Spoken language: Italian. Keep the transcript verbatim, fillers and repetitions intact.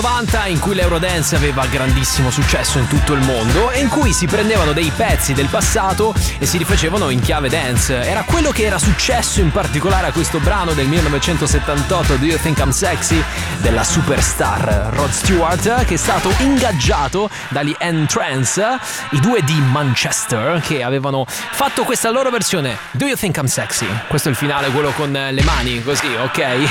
novanta, in cui l'Eurodance aveva grandissimo successo in tutto il mondo e in cui si prendevano dei pezzi del passato e si rifacevano in chiave dance. Era quello che era successo in particolare a questo brano del millenovecentosettantotto, Do You Think I'm Sexy, della superstar Rod Stewart, che è stato ingaggiato dagli N-Trance, i due di Manchester, che avevano fatto questa loro versione Do You Think I'm Sexy. Questo è il finale, quello con le mani così, ok?